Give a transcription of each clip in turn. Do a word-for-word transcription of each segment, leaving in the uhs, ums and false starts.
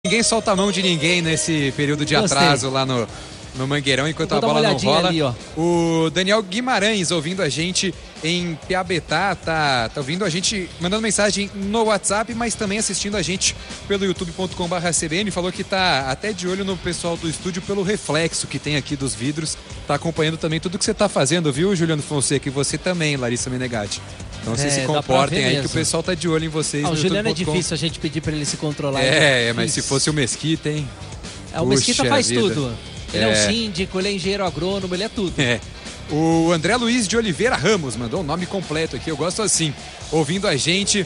Ninguém solta a mão de ninguém nesse período de Gostei. atraso lá no, no Mangueirão, enquanto a bola não rola. Ali, ó. O Daniel Guimarães ouvindo a gente em Piabetá, tá, tá ouvindo a gente, mandando mensagem no WhatsApp, mas também assistindo a gente pelo youtube ponto com barra C B N. Falou que tá até de olho no pessoal do estúdio pelo reflexo que tem aqui dos vidros. Tá acompanhando também tudo que você tá fazendo, viu, Juliano Fonseca? E você também, Larissa Menegatti. Então vocês É, se dá pra comportem ver aí mesmo. que o pessoal tá de olho em vocês. Ah, o no Juliano é youtube ponto com. difícil a gente pedir pra ele se controlar. É, é mas se fosse o Mesquita, hein? É, o Mesquita Puxa faz vida. tudo. Ele é. É. é um síndico, ele é engenheiro agrônomo, ele é tudo. É. O André Luiz de Oliveira Ramos mandou o nome completo aqui, eu gosto assim, ouvindo a gente,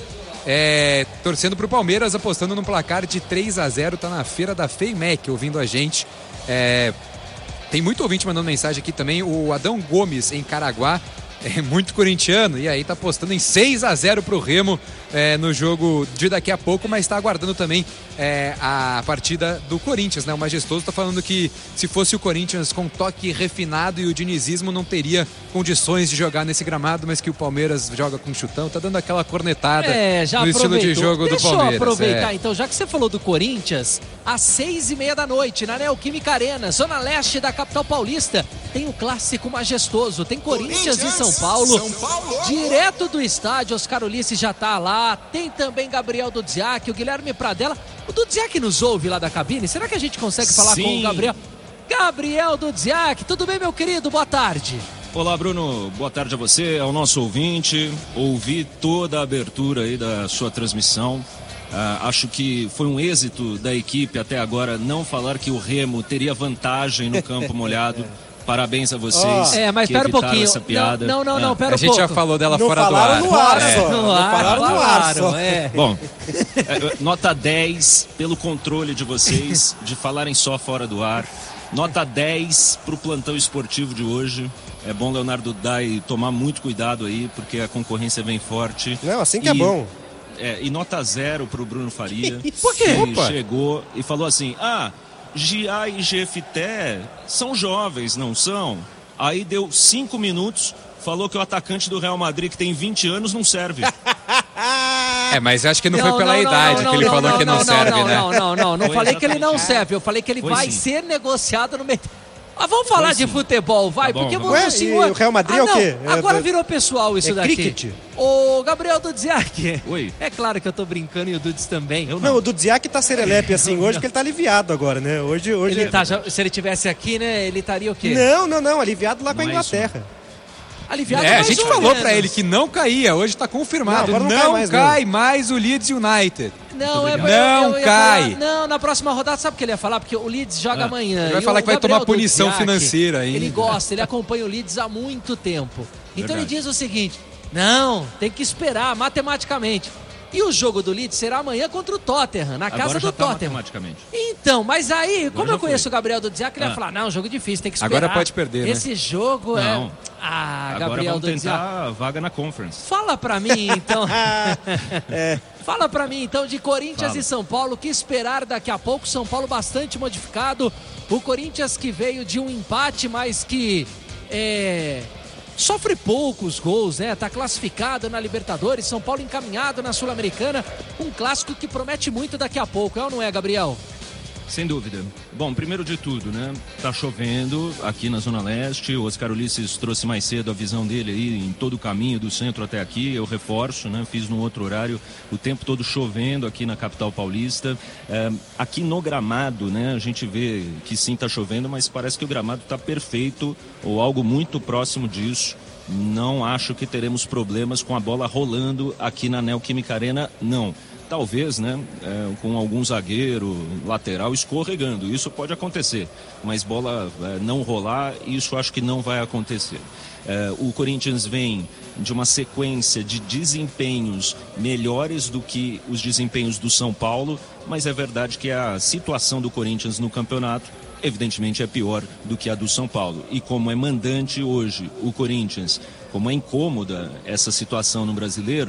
é, torcendo pro Palmeiras, apostando no placar de três a zero, tá na feira da FEIMEC, ouvindo a gente. É, tem muito ouvinte mandando mensagem aqui também, o Adão Gomes em Caraguá, é muito corintiano, e aí tá apostando em seis a zero pro Remo é, no jogo de daqui a pouco, mas tá aguardando também é, a partida do Corinthians, né? O Majestoso tá falando que se fosse o Corinthians com toque refinado e o dinizismo não teria condições de jogar nesse gramado, mas que o Palmeiras joga com chutão, tá dando aquela cornetada É, já no estilo de jogo Deixa do Palmeiras. eu aproveitar, é. então, já que você falou do Corinthians, às seis e meia da noite, na Neoquímica Arena, zona leste da capital paulista, tem o clássico majestoso, tem Corinthians, Corinthians e São Paulo, São Paulo, direto do estádio. Oscar Ulisses já tá lá, tem também Gabriel Dudziak, o Guilherme Pradella. O Dudziak nos ouve lá da cabine, será que a gente consegue falar Sim. com o Gabriel? Gabriel Dudziak, tudo bem, meu querido? Boa tarde. Olá, Bruno, boa tarde a você, ao nosso ouvinte. Ouvi toda a abertura aí da sua transmissão. Uh, acho que foi um êxito da equipe até agora não falar que o Remo teria vantagem no campo molhado. Parabéns a vocês. Oh. É, mas que pera um pouquinho. essa piada. Não, não, não, ah. pera um A gente pouco. já falou dela não fora do ar. No ar é. só. No Não ar, falaram no ar só. é. Bom, nota dez pelo controle de vocês, de falarem só fora do ar. Nota dez pro plantão esportivo de hoje. É bom, Leonardo Dai, tomar muito cuidado aí, porque a concorrência vem forte. Não, assim que e... é bom. É, e nota zero pro Bruno Faria. Por quê? Que Opa. chegou e falou assim: ah, G A e G F T E são jovens, não são? Aí deu cinco minutos, falou que o atacante do Real Madrid, que tem vinte anos, não serve. É, mas acho que não, não foi pela não, idade não, que ele não, falou não, que não, não serve, não, né? Não, não, não, não Foi falei que ele não exatamente. serve, eu falei que ele Foi vai sim. ser negociado no meio. Mas vamos falar Foi de sim. futebol, vai, Tá bom, porque tá bom. o Ué, senhor... e o Real Madrid ah, é o não, quê? É- agora virou pessoal isso é daqui. cricket? Ô, Gabriel Dudziak. Oi. É claro que eu tô brincando e o Dudes também. Eu Não, o Dudziak tá serelepe assim hoje, que ele tá aliviado agora, né? Hoje, hoje Ele tá, já- se ele tivesse aqui, né, ele estaria o quê? Não, não, não, aliviado lá com a Não é isso, Inglaterra. Aliviado É, a mais gente ou falou menos. pra ele que não caía, hoje tá confirmado. Não, Não, agora não cai mais, cai mais o Leeds United. Não, é, Não eu- eu ia cai. falar- não, na próxima rodada, sabe o que ele ia falar? Porque o Leeds joga Ah, amanhã. ele vai E falar o que vai Gabriel tomar punição Dudziak, financeira ainda. Ele gosta, ele acompanha o Leeds há muito tempo. Então Verdade. ele diz o seguinte: não, tem que esperar matematicamente. E o jogo do Leeds será amanhã contra o Tottenham, na casa Agora já do tá Tottenham. matematicamente. Então, mas aí, como já eu conheço foi. o Gabriel Dudziak, ele Ah. vai falar: não, jogo difícil, tem que esperar. Agora pode perder, né? Esse jogo Não. é. Ah, Agora Gabriel vamos Dudziak. tentar a vaga na Conference. Fala pra mim, então. É. Fala pra mim, então, de Corinthians Fala. e São Paulo, o que esperar daqui a pouco? São Paulo bastante modificado. O Corinthians que veio de um empate, mas que é, sofre poucos gols, né? Tá classificado na Libertadores. São Paulo encaminhado na Sul-Americana. Um clássico que promete muito daqui a pouco, é ou não é, Gabriel? Sem dúvida. Bom, primeiro de tudo, né? Tá chovendo aqui na Zona Leste. O Oscar Ulisses trouxe mais cedo a visão dele aí em todo o caminho do centro até aqui. Eu reforço, né? Fiz num outro horário, o tempo todo chovendo aqui na capital paulista. É, aqui no gramado, né? A gente vê que sim, tá chovendo, mas parece que o gramado tá perfeito ou algo muito próximo disso. Não acho que teremos problemas com a bola rolando aqui na Neoquímica Arena, não. Talvez, né, é, com algum zagueiro lateral escorregando, isso pode acontecer, mas bola é, não rolar, isso acho que não vai acontecer. É, o Corinthians vem de uma sequência de desempenhos melhores do que os desempenhos do São Paulo, mas é verdade que a situação do Corinthians no campeonato evidentemente é pior do que a do São Paulo. E como é mandante hoje o Corinthians, como é incômoda essa situação no Brasileiro,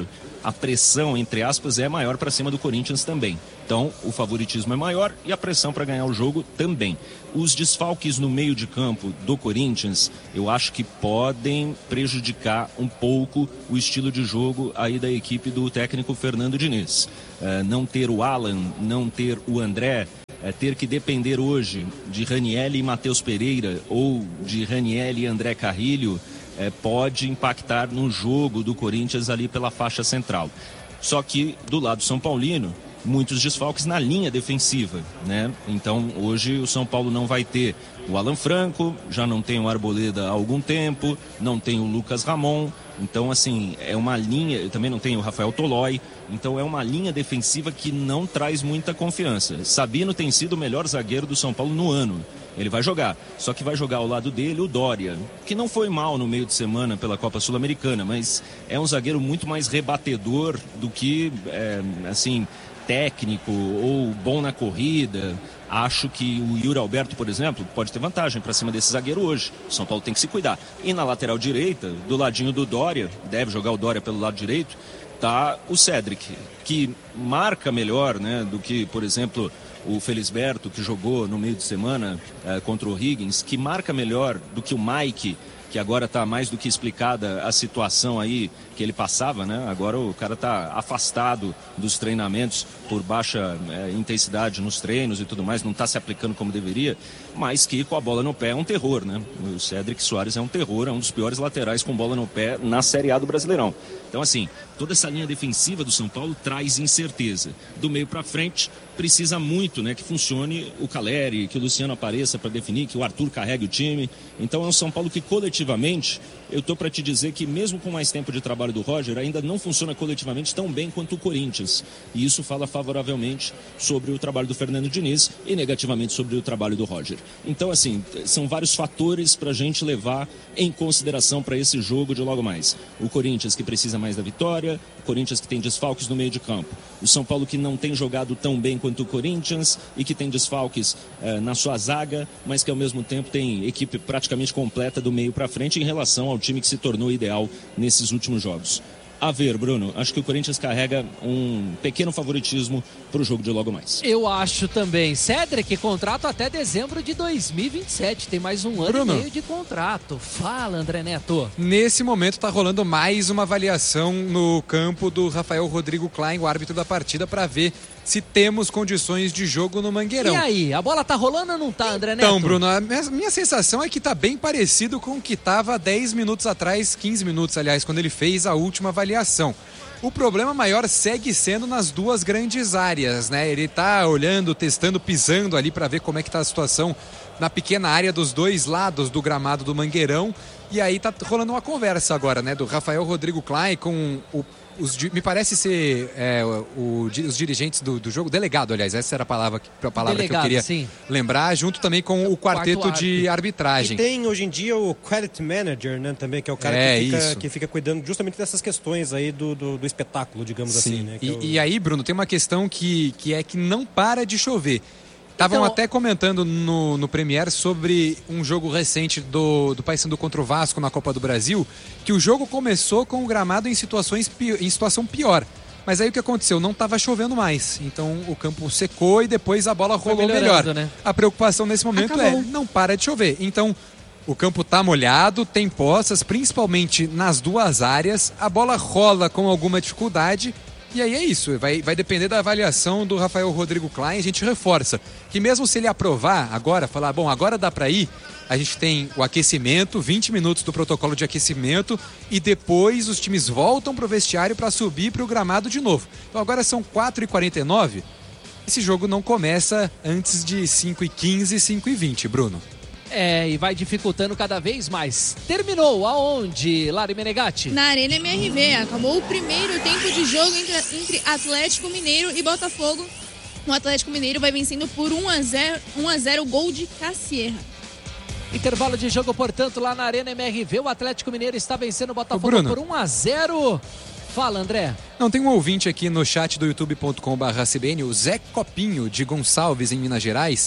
a pressão, entre aspas, é maior para cima do Corinthians também. Então, o favoritismo é maior e a pressão para ganhar o jogo também. Os desfalques no meio de campo do Corinthians, eu acho que podem prejudicar um pouco o estilo de jogo aí da equipe do técnico Fernando Diniz. Uh, não ter o Alan, não ter o André, uh, ter que depender hoje de Raniel e Matheus Pereira ou de Raniel e André Carrilho, uh, pode impactar no jogo do Corinthians ali pela faixa central. Só que do lado São Paulino, muitos desfalques na linha defensiva, né? Então hoje o São Paulo não vai ter o Alan Franco, já não tem o Arboleda há algum tempo, não tem o Lucas Ramon, então assim, é uma linha, também não tem o Rafael Tolói, então é uma linha defensiva que não traz muita confiança. Sabino tem sido o melhor zagueiro do São Paulo no ano. Ele vai jogar, só que vai jogar ao lado dele o Dória, que não foi mal no meio de semana pela Copa Sul-Americana, mas é um zagueiro muito mais rebatedor do que, é, assim, técnico ou bom na corrida. Acho que o Yuri Alberto, por exemplo, pode ter vantagem para cima desse zagueiro hoje. O São Paulo tem que se cuidar. E na lateral direita, do ladinho do Dória, deve jogar o Dória pelo lado direito, tá o Cédric, que marca melhor, né, do que, por exemplo, o Felisberto, que jogou no meio de semana eh, contra o Higgins, que marca melhor do que o Mike, que agora está mais do que explicada a situação aí que ele passava, né? Agora o cara está afastado dos treinamentos por baixa é, intensidade nos treinos e tudo mais, não está se aplicando como deveria, mas que com a bola no pé é um terror, né? O Cédric Soares é um terror, é um dos piores laterais com bola no pé na Série A do Brasileirão. Então, assim, toda essa linha defensiva do São Paulo traz incerteza. Do meio para frente, precisa muito, né, que funcione o Caleri, que o Luciano apareça para definir, que o Arthur carregue o time. Então é um São Paulo que coletivamente, eu tô para te dizer que mesmo com mais tempo de trabalho do Roger, ainda não funciona coletivamente tão bem quanto o Corinthians. E isso fala favoravelmente sobre o trabalho do Fernando Diniz e negativamente sobre o trabalho do Roger. Então, assim, são vários fatores para a gente levar em consideração para esse jogo de logo mais. O Corinthians que precisa mais da vitória, o Corinthians que tem desfalques no meio de campo. O São Paulo que não tem jogado tão bem quanto o Corinthians e que tem desfalques eh, na sua zaga, mas que ao mesmo tempo tem equipe praticamente completa do meio para frente em relação ao time que se tornou ideal nesses últimos jogos. A ver, Bruno, acho que o Corinthians carrega um pequeno favoritismo para o jogo de logo mais. Eu acho também. Cédric, contrato até dezembro de dois mil e vinte e sete. Tem mais um ano Bruno. e meio de contrato. Fala, André Neto. Nesse momento está rolando mais uma avaliação no campo do Rafael Rodrigo Klein, o árbitro da partida, para ver se temos condições de jogo no Mangueirão. E aí, a bola tá rolando ou não tá, André Neto? Então, Bruno, a minha, minha sensação é que tá bem parecido com o que tava dez minutos atrás, quinze minutos, aliás, quando ele fez a última avaliação. O problema maior segue sendo nas duas grandes áreas, né? Ele tá olhando, testando, pisando ali para ver como é que tá a situação na pequena área dos dois lados do gramado do Mangueirão. E aí tá rolando uma conversa agora, né? Do Rafael Rodrigo Klein com o Os, me parece ser é, o, os dirigentes do, do jogo, delegado, aliás, essa era a palavra, a palavra delegado, que eu queria sim. lembrar, junto também com o quarteto Quarto de arbitragem. E tem hoje em dia o Credit Manager, né, também, que é o cara é, que, fica, que fica cuidando justamente dessas questões aí do, do, do espetáculo, digamos sim. assim. Né, e, é o... e aí, Bruno, tem uma questão que, que é que não para de chover. Estavam então... até comentando no, no Premier sobre um jogo recente do, do Paysandu contra o Vasco na Copa do Brasil, que o jogo começou com o gramado em, situações, em situação pior. Mas aí o que aconteceu? Não estava chovendo mais. Então o campo secou e depois a bola rolou melhor. Né? A preocupação nesse momento Acabou. é não para de chover. Então o campo está molhado, tem poças, principalmente nas duas áreas. A bola rola com alguma dificuldade. E aí é isso, vai, vai depender da avaliação do Rafael Rodrigo Klein. A gente reforça que mesmo se ele aprovar agora, falar, bom, agora dá para ir, a gente tem o aquecimento, vinte minutos do protocolo de aquecimento e depois os times voltam para o vestiário para subir para o gramado de novo. Então agora são quatro e quarenta e nove, esse jogo não começa antes de cinco e quinze, cinco e vinte, Bruno. É, e vai dificultando cada vez mais. Terminou aonde, Lari Menegatti? Na Arena M R V. Acabou o primeiro tempo de jogo entre, entre Atlético Mineiro e Botafogo. O Atlético Mineiro vai vencendo por um a zero, gol de Cassierra. Intervalo de jogo, portanto, lá na Arena M R V. O Atlético Mineiro está vencendo o Botafogo por um a zero. Fala, André. Não, tem um ouvinte aqui no chat do youtube ponto com barra C B N, o Zé Copinho, de Gonçalves, em Minas Gerais.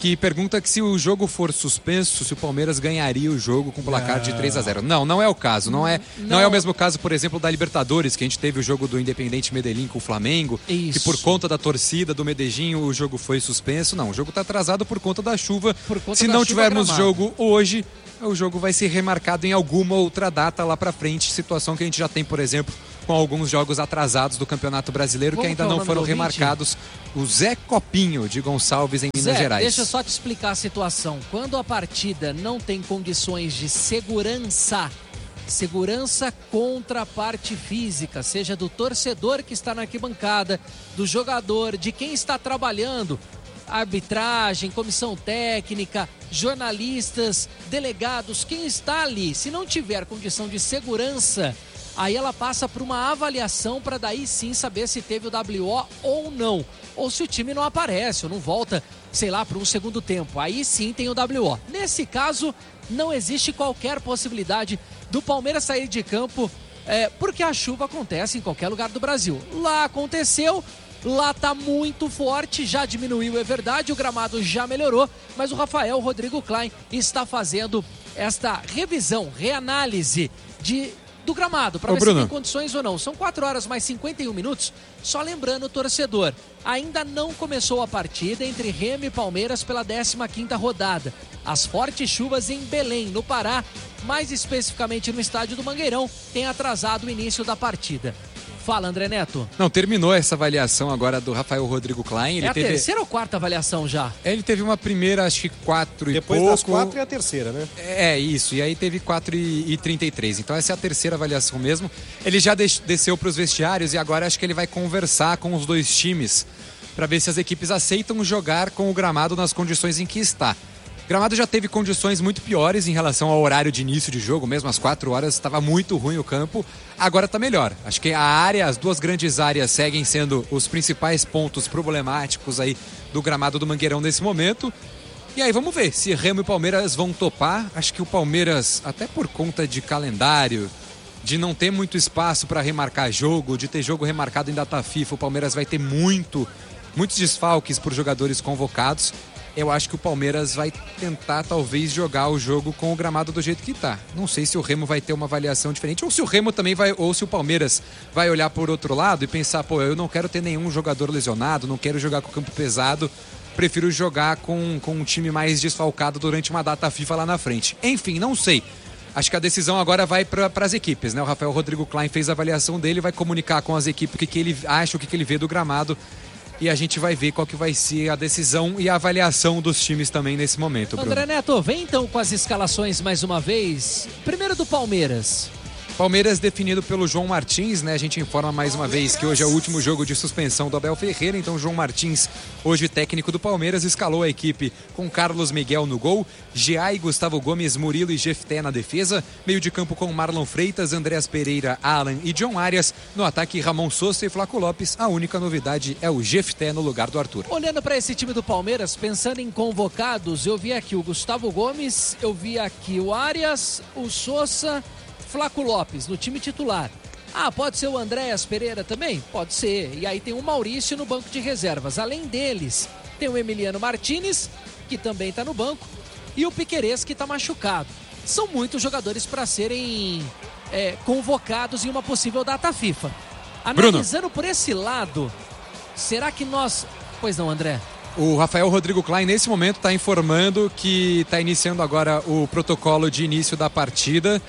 que pergunta que se o jogo for suspenso, se o Palmeiras ganharia o jogo com placar de três a zero. Não, não é o caso. Não é, não. não é o mesmo caso, por exemplo, da Libertadores, que a gente teve o jogo do Independiente Medellín com o Flamengo, Isso. que por conta da torcida do Medellín o jogo foi suspenso. Não, o jogo está atrasado por conta da chuva. Conta se da não chuva tivermos gramado. jogo hoje, o jogo vai ser remarcado em alguma outra data lá pra frente, situação que a gente já tem, por exemplo, com alguns jogos atrasados do Campeonato Brasileiro Como que ainda não foram remarcados. O Zé Copinho de Gonçalves em Minas Zé, Gerais. Deixa eu só te explicar a situação. Quando a partida não tem condições de segurança, segurança contra a parte física, seja do torcedor que está na arquibancada, do jogador, de quem está trabalhando, arbitragem, comissão técnica, jornalistas, delegados, quem está ali, se não tiver condição de segurança, aí ela passa por uma avaliação para daí sim saber se teve o W O ou não. Ou se o time não aparece ou não volta, sei lá, para um segundo tempo. Aí sim tem o W O. Nesse caso, não existe qualquer possibilidade do Palmeiras sair de campo, é, porque a chuva acontece em qualquer lugar do Brasil. Lá aconteceu, lá tá muito forte, já diminuiu, é verdade, o gramado já melhorou, mas o Rafael Rodrigo Klein está fazendo esta revisão, reanálise de... do gramado, para ver Bruno. se tem condições ou não. São quatro horas mais cinquenta e um minutos. Só lembrando o torcedor, ainda não começou a partida entre Remo e Palmeiras pela décima quinta rodada. As fortes chuvas em Belém, no Pará, mais especificamente no estádio do Mangueirão, tem atrasado o início da partida. Fala, André Neto. Não, terminou essa avaliação agora do Rafael Rodrigo Klein. Ele é a teve... terceira ou quarta avaliação já? Ele teve uma primeira, acho que quatro e Depois pouco. das quatro é a terceira, né? É, isso. E aí teve quatro e trinta e três. Então essa é a terceira avaliação mesmo. Ele já desceu para os vestiários e agora acho que ele vai conversar com os dois times para ver se as equipes aceitam jogar com o gramado nas condições em que está. O gramado já teve condições muito piores em relação ao horário de início de jogo, mesmo às quatro horas estava muito ruim o campo, agora está melhor. Acho que a área, as duas grandes áreas seguem sendo os principais pontos problemáticos aí do gramado do Mangueirão nesse momento. E aí vamos ver se Remo e Palmeiras vão topar. Acho que o Palmeiras, até por conta de calendário, de não ter muito espaço para remarcar jogo, de ter jogo remarcado em data FIFA, o Palmeiras vai ter muito, muitos desfalques por jogadores convocados. Eu acho que o Palmeiras vai tentar talvez jogar o jogo com o gramado do jeito que está. Não sei se o Remo vai ter uma avaliação diferente, ou se o Remo também vai, ou se o Palmeiras vai olhar por outro lado e pensar, pô, eu não quero ter nenhum jogador lesionado, não quero jogar com o campo pesado, prefiro jogar com, com um time mais desfalcado durante uma data FIFA lá na frente. Enfim, não sei. Acho que a decisão agora vai para as equipes, né? O Rafael Rodrigo Klein fez a avaliação dele, vai comunicar com as equipes o que, que ele acha, o que, que ele vê do gramado. E a gente vai ver qual que vai ser a decisão e a avaliação dos times também nesse momento, Bruno. André Neto, vem então com as escalações mais uma vez. Primeiro do Palmeiras. Palmeiras definido pelo João Martins, né? A gente informa mais uma vez que hoje é o último jogo de suspensão do Abel Ferreira, então João Martins, hoje técnico do Palmeiras, escalou a equipe com Carlos Miguel no gol, Geai, Gustavo Gomes, Murilo e Jefté na defesa, meio de campo com Marlon Freitas, Andréas Pereira, Alan e John Arias, no ataque Ramon Sosa e Flaco Lopes. A única novidade é o Jefté no lugar do Arthur. Olhando para esse time do Palmeiras, pensando em convocados, eu vi aqui o Gustavo Gomes, eu vi aqui o Arias, o Sosa, Flaco Lopes no time titular. Ah, pode ser o Andréas Pereira também? Pode ser. E aí tem o Maurício no banco de reservas. Além deles, tem o Emiliano Martinez, que também está no banco, e o Piquerez, que está machucado. São muitos jogadores para serem é, convocados em uma possível data FIFA. Analisando Bruno. Por esse lado, será que nós... Pois não, André? O Rafael Rodrigo Klein, nesse momento, está informando que está iniciando agora o protocolo de início da partida.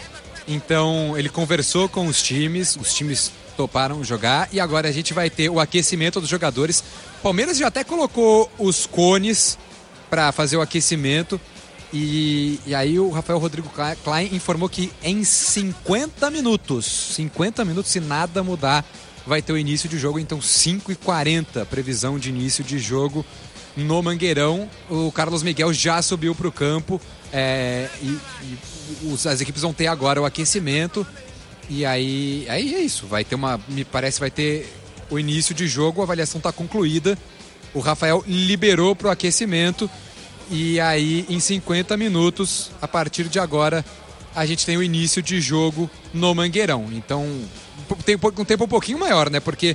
Então ele conversou com os times, os times toparam jogar e agora a gente vai ter o aquecimento dos jogadores. Palmeiras já até colocou os cones para fazer o aquecimento e, e aí o Rafael Rodrigo Klein informou que em cinquenta minutos, cinquenta minutos, se nada mudar, vai ter o início de jogo. Então cinco e quarenta, previsão de início de jogo no Mangueirão. O Carlos Miguel já subiu para o campo é, e, e os, as equipes vão ter agora o aquecimento e aí, aí é isso, vai ter uma, me parece vai ter o início de jogo, a avaliação está concluída, o Rafael liberou para o aquecimento e aí em cinquenta minutos, a partir de agora, a gente tem o início de jogo no Mangueirão. Então tem um tempo um pouquinho maior, né? Porque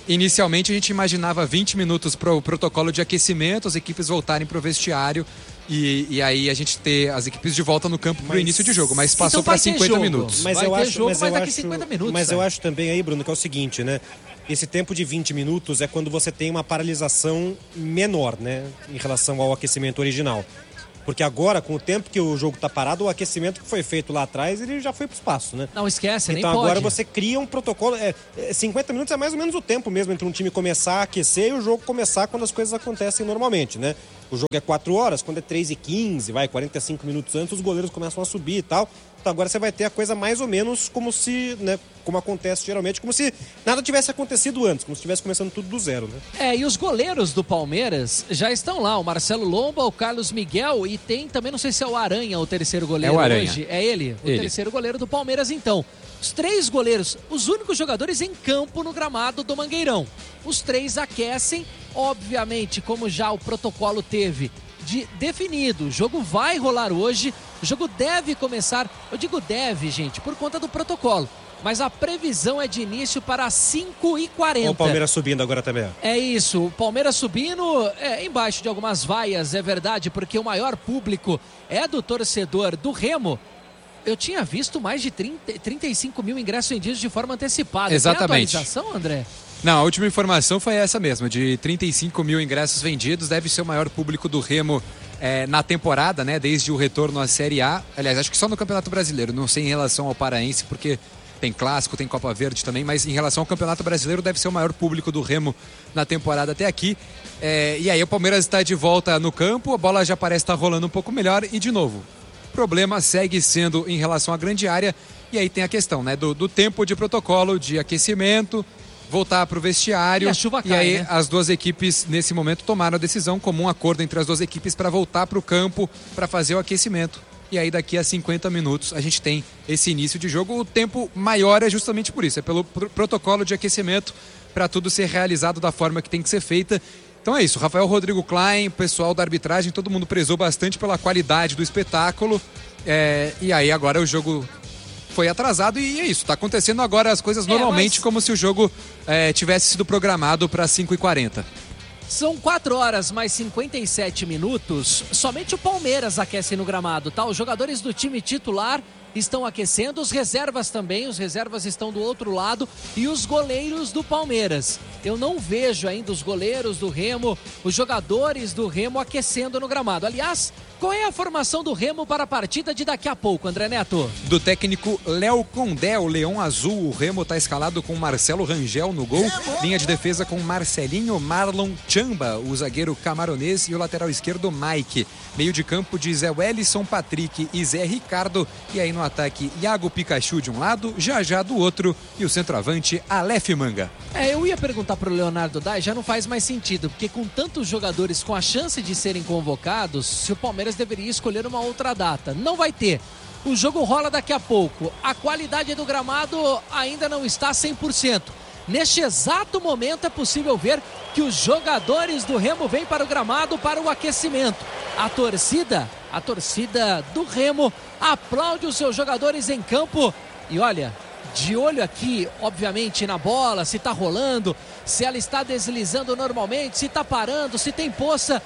inicialmente a gente imaginava vinte minutos para o protocolo de aquecimento, as equipes voltarem para o vestiário e, e aí a gente ter as equipes de volta no campo para o início de jogo, mas passou então para cinquenta jogo. minutos. Mas vai eu ter acho, jogo, mas, mas eu daqui acho, cinquenta minutos. mas é. eu acho também aí, Bruno, que é o seguinte, né? Esse tempo de vinte minutos é quando você tem uma paralisação menor, né? Em relação ao aquecimento original. Porque agora, com o tempo que o jogo está parado, o aquecimento que foi feito lá atrás, ele já foi para o espaço, né? Não esquece, então nem agora pode. você cria um protocolo. É, é, cinquenta minutos é mais ou menos o tempo mesmo entre um time começar a aquecer e o jogo começar quando as coisas acontecem normalmente, né? O jogo é quatro horas, quando é três e quinze, vai, quarenta e cinco minutos antes, os goleiros começam a subir e tal. Então agora você vai ter a coisa mais ou menos como se, né, como acontece geralmente, como se nada tivesse acontecido antes, como se estivesse começando tudo do zero, né? É, e os goleiros do Palmeiras já estão lá, o Marcelo Lomba, o Carlos Miguel e tem também, não sei se é o Aranha, o terceiro goleiro é o Aranha. hoje. É ele, o ele. terceiro goleiro do Palmeiras, então. Os três goleiros, os únicos jogadores em campo no gramado do Mangueirão. Os três aquecem, obviamente, como já o protocolo teve de definido. O jogo vai rolar hoje, o jogo deve começar, eu digo deve, gente, por conta do protocolo. Mas a previsão é de início para cinco e quarenta. O Palmeiras subindo agora também. É isso, o Palmeiras subindo é, embaixo de algumas vaias, é verdade, porque o maior público é do torcedor do Remo. Eu tinha visto mais de trinta, trinta e cinco mil ingressos vendidos de forma antecipada. Exatamente. Tem atualização, André? Não, a última informação foi essa mesma, de trinta e cinco mil ingressos vendidos, deve ser o maior público do Remo é, na temporada, né, desde o retorno à Série A. Aliás, acho que só no Campeonato Brasileiro, não sei em relação ao Paraense, porque tem Clássico, tem Copa Verde também, mas em relação ao Campeonato Brasileiro deve ser o maior público do Remo na temporada até aqui. É, e aí o Palmeiras está de volta no campo, a bola já parece estar rolando um pouco melhor e de novo, o problema segue sendo em relação à grande área e aí tem a questão, né, do, do tempo de protocolo, de aquecimento, voltar para o vestiário. E a chuva cai, e aí né? as duas equipes nesse momento tomaram a decisão, comum acordo entre as duas equipes para voltar para o campo para fazer o aquecimento. E aí daqui a cinquenta minutos a gente tem esse início de jogo. O tempo maior é justamente por isso, é pelo pr- protocolo de aquecimento para tudo ser realizado da forma que tem que ser feita. Então é isso, Rafael Rodrigo Klein, pessoal da arbitragem, todo mundo prezou bastante pela qualidade do espetáculo. É, e aí agora o jogo foi atrasado e é isso, está acontecendo agora as coisas normalmente, é, mas... como se o jogo é, tivesse sido programado para cinco e quarenta. São quatro horas mais cinquenta e sete minutos. Somente o Palmeiras aquece no gramado, tá? Os jogadores do time titular estão aquecendo, os reservas também, os reservas estão do outro lado e os goleiros do Palmeiras. Eu não vejo ainda os goleiros do Remo, os jogadores do Remo aquecendo no gramado. Aliás, qual é a formação do Remo para a partida de daqui a pouco, André Neto? Do técnico Léo Condé, o Leão Azul. O Remo está escalado com Marcelo Rangel no gol. Linha de defesa com Marcelinho, Marlon Chamba, o zagueiro camaronês e o lateral esquerdo Mike. Meio de campo de Zé Wellison, Patrick e Zé Ricardo. E aí no ataque, Iago Pikachu de um lado, Jajá do outro e o centroavante Aleph Manga. É, eu ia perguntar para o Leonardo Dai, já não faz mais sentido, porque com tantos jogadores com a chance de serem convocados, se o Palmeiras deveria escolher uma outra data. Não vai ter. O jogo rola daqui a pouco. A qualidade do gramado ainda não está cem por cento. Neste exato momento é possível ver que os jogadores do Remo vêm para o gramado para o aquecimento. A torcida, a torcida do Remo aplaude os seus jogadores em campo e olha, de olho aqui, obviamente, na bola, se está rolando, se ela está deslizando normalmente, se está parando, se tem poça.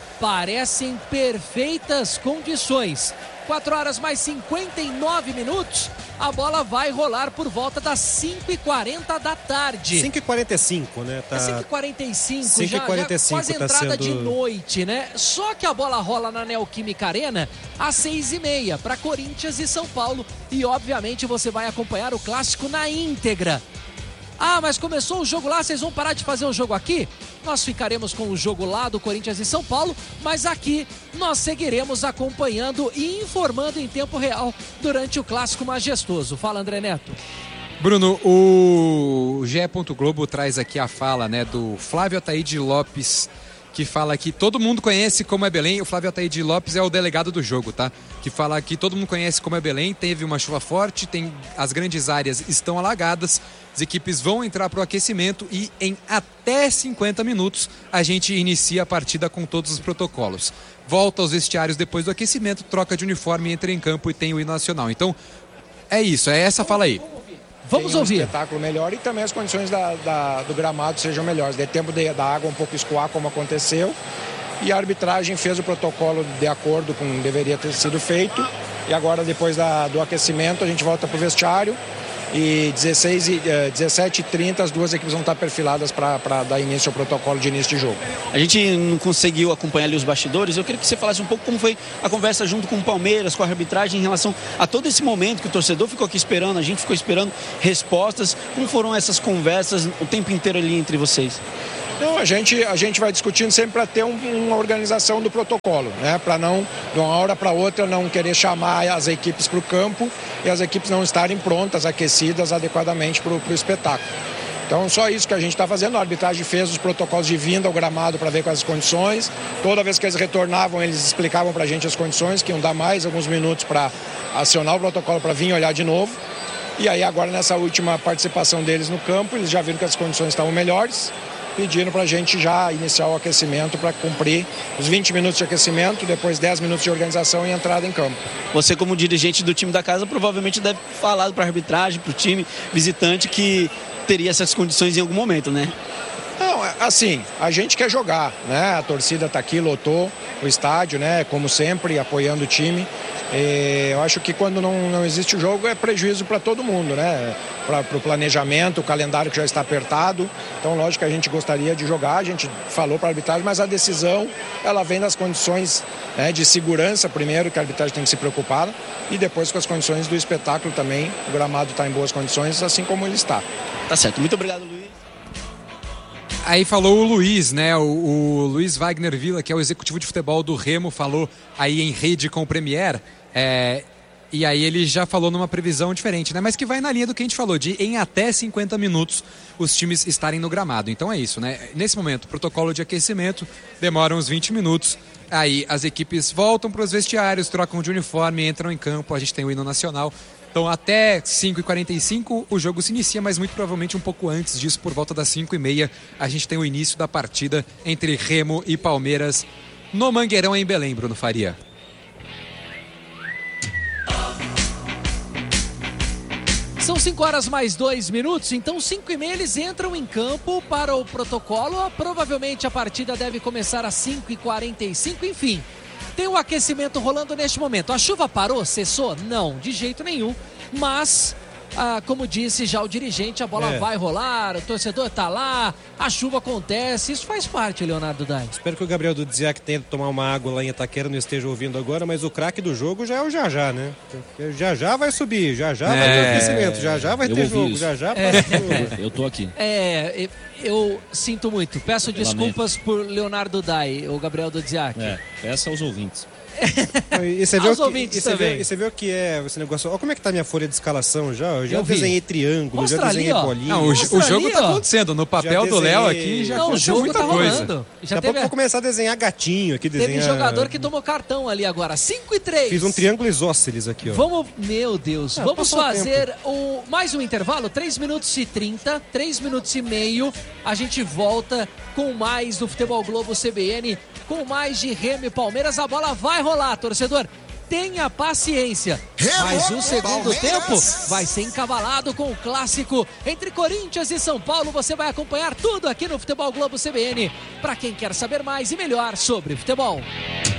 Parecem perfeitas condições. quatro horas mais cinquenta e nove minutos. A bola vai rolar por volta das cinco e quarenta da tarde. cinco e quarenta e cinco, né? Tá... É cinco e quarenta e cinco, cinco e quarenta e cinco, já, já quase tá entrada sendo... de noite, né? Só que a bola rola na Neoquímica Arena às seis e meia para Corinthians e São Paulo. E, obviamente, você vai acompanhar o clássico na íntegra. Ah, mas começou o jogo lá, vocês vão parar de fazer o jogo aqui? Nós ficaremos com o jogo lá do Corinthians e São Paulo, mas aqui nós seguiremos acompanhando e informando em tempo real durante o clássico majestoso. Fala, André Neto. Bruno, o G E. Globo traz aqui a fala, né, do Flávio Ataíde Lopes, que fala que todo mundo conhece como é Belém. O Flávio Ataíde Lopes é o delegado do jogo, tá? Que fala que todo mundo conhece como é Belém, teve uma chuva forte, tem, as grandes áreas estão alagadas, as equipes vão entrar para o aquecimento e em até cinquenta minutos a gente inicia a partida com todos os protocolos. Volta aos vestiários depois do aquecimento, troca de uniforme, entra em campo e tem o hino nacional. Então, é isso, é essa fala aí. Vamos tenha um ouvir. espetáculo melhor e também as condições da, da, do gramado sejam melhores. Dê tempo de, da água um pouco escoar, como aconteceu. E a arbitragem fez o protocolo de acordo com o que deveria ter sido feito. E agora, depois da, do aquecimento, a gente volta para o vestiário. E dezesseis e, eh, dezessete e trinta as duas equipes vão estar perfiladas para dar início ao protocolo de início de jogo. A gente não conseguiu acompanhar ali os bastidores. Eu queria que você falasse um pouco como foi a conversa junto com o Palmeiras, com a arbitragem em relação a todo esse momento que o torcedor ficou aqui esperando, a gente ficou esperando respostas. Como foram essas conversas o tempo inteiro ali entre vocês? Não, a gente, a gente vai discutindo sempre para ter um, uma organização do protocolo, né? Para não, de uma hora para outra, não querer chamar as equipes para o campo e as equipes não estarem prontas, aquecidas adequadamente para o espetáculo. Então, só isso que a gente está fazendo. A arbitragem fez os protocolos de vinda ao gramado para ver quais as condições. Toda vez que eles retornavam, eles explicavam para a gente as condições, que iam dar mais alguns minutos para acionar o protocolo para vir olhar de novo. E aí, agora, nessa última participação deles no campo, eles já viram que as condições estavam melhores, pedindo para a gente já iniciar o aquecimento para cumprir os vinte minutos de aquecimento, depois dez minutos de organização e entrada em campo. Você, como dirigente do time da casa, provavelmente deve falar para a arbitragem, para o time visitante, que teria essas condições em algum momento, né? Não, assim, a gente quer jogar, né? A torcida está aqui, lotou o estádio, né? Como sempre, apoiando o time. E eu acho que quando não, não existe o jogo é prejuízo para todo mundo, né? Para o planejamento, o calendário que já está apertado. Então, lógico que a gente gostaria de jogar, a gente falou para a arbitragem, mas a decisão, ela vem das condições, né, de segurança, primeiro, que a arbitragem tem que se preocupar, e depois com as condições do espetáculo também. O gramado está em boas condições, assim como ele está. Tá certo. Muito obrigado, Luiz. Aí falou o Luiz, né? O, o Luiz Wagner Villa, que é o executivo de futebol do Remo, falou aí em rede com o Premier. É, e aí ele já falou numa previsão diferente, né? Mas que vai na linha do que a gente falou, de em até cinquenta minutos os times estarem no gramado. Então é isso, né? Nesse momento, protocolo de aquecimento demora uns vinte minutos. Aí as equipes voltam para os vestiários, trocam de uniforme, entram em campo. A gente tem o hino nacional. Então até cinco e quarenta e cinco o jogo se inicia, mas muito provavelmente um pouco antes disso, por volta das cinco e meia, a gente tem o início da partida entre Remo e Palmeiras no Mangueirão, em Belém, Bruno Faria. São cinco horas mais dois minutos, então cinco e meia eles entram em campo para o protocolo. Provavelmente a partida deve começar às cinco e quarenta e cinco, enfim. Tem o aquecimento rolando neste momento. A chuva parou? Cessou? Não, de jeito nenhum. Mas, ah, como disse já o dirigente, a bola é. vai rolar, o torcedor tá lá, a chuva acontece. Isso faz parte, Leonardo Dai. Espero que o Gabriel do Dziak tenha de tomar uma água lá em Itaquera, não esteja ouvindo agora, mas o craque do jogo já é o Jajá, né? Já já vai subir, já já é. vai ter aquecimento, já já vai Eu ter jogo, isso. já já é. passa o jogo. Eu tô aqui. É, eu sinto muito. Peço desculpas por Leonardo Dai, o Gabriel do Dziak. É, peça aos ouvintes. E você, vê Aos o que, ouvintes e, você também. vê, e você vê o que é esse negócio. Olha como é que tá a minha folha de escalação já. Eu já Eu vi. desenhei triângulo, Mostra já desenhei ali, ó. bolinha. Não, o, Mostra o jogo ali, tá ó. acontecendo. No papel Já do Léo desenhei- aqui já Não, o aconteceu jogo muita tá coisa. rolando. Já Daqui a pouco teve... eu vou começar a desenhar gatinho aqui, Teve desenhar... jogador que tomou cartão ali agora. cinco e três. Fiz um triângulo isósceles aqui, ó. Vamos, meu Deus, É, vamos passou o fazer o, mais um intervalo, três minutos e trinta, três minutos e meio. A gente volta com mais do Futebol Globo C B N, com mais de Remo e Palmeiras. A bola vai rolar, torcedor. Tenha paciência, mas o segundo tempo vai ser encavalado com o clássico entre Corinthians e São Paulo. Você vai acompanhar tudo aqui no Futebol Globo C B N, para quem quer saber mais e melhor sobre futebol.